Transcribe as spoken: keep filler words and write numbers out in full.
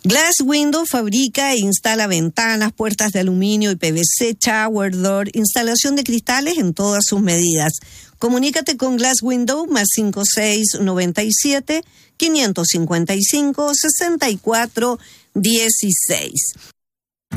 Glass Window fabrica e instala ventanas, puertas de aluminio y P V C, shower door, instalación de cristales en todas sus medidas. Comunícate con Glass Window más cinco seis nueve siete, cinco cinco cinco, seis cuatro uno seis.